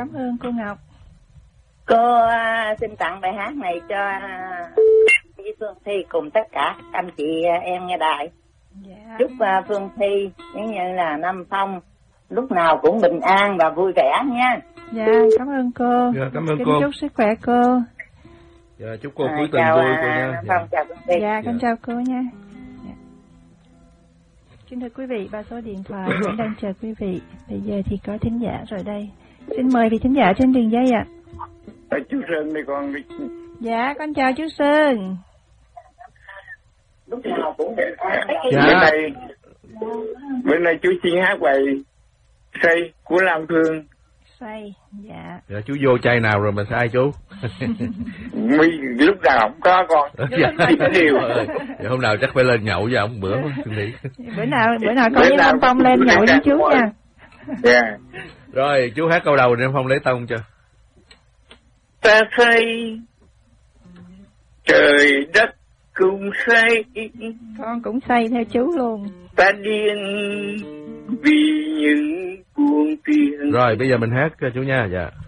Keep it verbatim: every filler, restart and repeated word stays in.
cảm ơn cô Ngọc. Cô uh, xin tặng bài hát này cho uh, với Phương Thi cùng tất cả anh chị uh, em nghe đài. Dạ. Chúc uh, Phương Thi giống như là Nam Phong lúc nào cũng bình an và vui vẻ nha. Dạ, cảm ơn cô. Dạ, cảm ơn Kính cô. chúc sức khỏe cô. Dạ, chúc cô À, cuối tuần chào, vui uh, cô nha. Nam Dạ. Phong, chào Phương Thi. Dạ, con Dạ. chào cô nha. Dạ. Kính thưa quý vị, ba số điện thoại vẫn đang chờ quý vị. Bây giờ thì có thính giả rồi đây. Xin mời vị thính giả trên đường dây ạ. À, chú Sơn đây con. Dạ, con chào chú Sơn. Lúc nào cũng bình an. Dạ. Bên này, bên này chú xin hát bài Say của Lam Phương. Say, dạ. Dạ, chú vô chai nào rồi mà sai chú? Mi lúc nào không có con. Dạ. Điều. Dạ, hôm nào chắc phải lên nhậu với ông bữa đi. Bữa nào bữa nào con Bữa với nào Nam Phong lên cũng nhậu với lên chú nhậu. nha. Dạ. Rồi, chú hát câu đầu để Phong lấy tông cho. Ta say, trời đất cũng say, Con cũng say theo chú luôn. ta điên vì những buồn phiền. Rồi, bây giờ mình hát cho chú nha. Dạ.